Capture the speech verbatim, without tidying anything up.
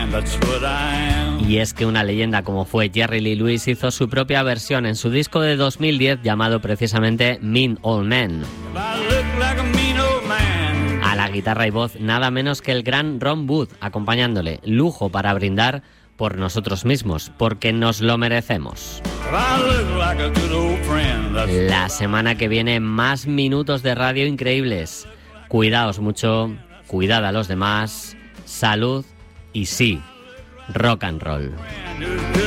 Y es que una leyenda como fue Jerry Lee Lewis hizo su propia versión en su disco de dos mil diez llamado precisamente Mean Old Man. A la guitarra y voz nada menos que el gran Ron Wood acompañándole. Lujo para brindar por nosotros mismos, porque nos lo merecemos. La semana que viene más minutos de radio increíbles. Cuidaos mucho, cuidad a los demás, salud y sí, rock and roll.